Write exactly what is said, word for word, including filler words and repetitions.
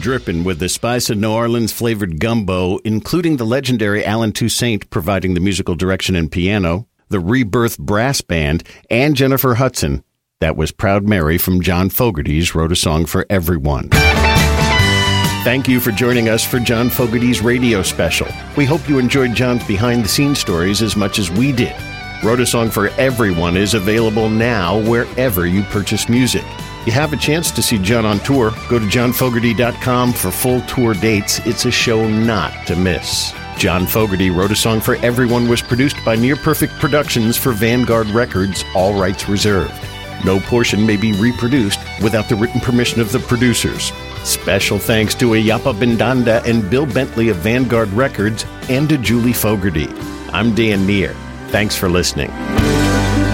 dripping with the spice of New Orleans flavored gumbo, including the legendary Alan Toussaint providing the musical direction and piano, the Rebirth Brass Band, and Jennifer Hudson. That was Proud Mary from John Fogerty's Wrote a Song for Everyone. Thank you for joining us for John Fogerty's radio special. We hope you enjoyed John's behind-the-scenes stories as much as we did. Wrote a Song for Everyone is available now wherever you purchase music. You have a chance to see John on tour. Go to john fogerty dot com for full tour dates. It's a show not to miss. John Fogerty Wrote a Song for Everyone was produced by Near Perfect Productions for Vanguard Records, all rights reserved. No portion may be reproduced without the written permission of the producers. Special thanks to Ayapa Bindanda and Bill Bentley of Vanguard Records and to Julie Fogerty. I'm Dan Neer. Thanks for listening.